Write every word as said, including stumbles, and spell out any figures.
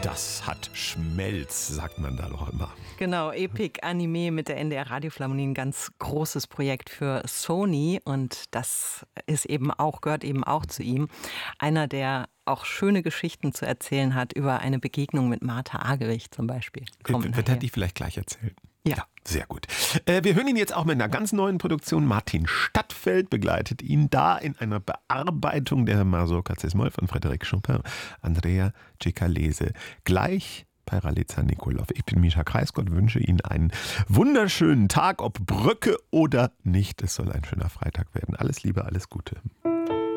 Das hat Schmelz, sagt man da doch immer. Genau, Epic Anime mit der N D R Radiophilharmonie, ein ganz großes Projekt für Sony und das ist eben auch, gehört eben auch zu ihm. Einer, der auch schöne Geschichten zu erzählen hat über eine Begegnung mit Martha Argerich zum Beispiel. Kommt wird er die vielleicht gleich erzählen? Ja. ja, sehr gut. Äh, wir hören ihn jetzt auch mit einer ganz neuen Produktion. Martin Stadtfeld begleitet ihn da in einer Bearbeitung der Mazurka C-Moll von Frédéric Chopin, Andrea Cecalese. Gleich bei Ralica Nikolov. Ich bin Mischa Kreisgott, wünsche Ihnen einen wunderschönen Tag, ob Brücke oder nicht. Es soll ein schöner Freitag werden. Alles Liebe, alles Gute.